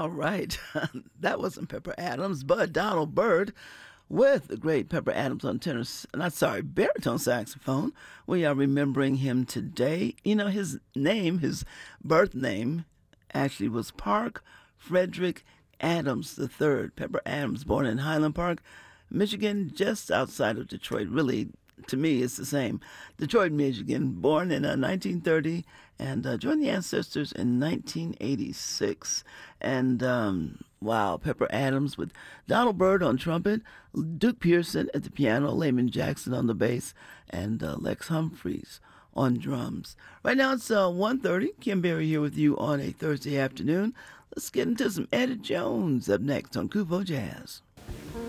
All right. That wasn't Pepper Adams, but Donald Byrd with the great Pepper Adams on baritone saxophone. We are remembering him today. You know, his name, his birth name, actually was Park Frederick Adams III. Pepper Adams, born in Highland Park, Michigan, just outside of Detroit. Really, to me, it's the same. Detroit, Michigan, born in 1930 and joined the Ancestors in 1986. And wow, Pepper Adams with Donald Byrd on trumpet, Duke Pearson at the piano, Layman Jackson on the bass, and Lex Humphreys on drums. Right now it's 1:30. Kim Berry here with you on a Thursday afternoon. Let's get into some Eddie Jones up next on Kuvo Jazz.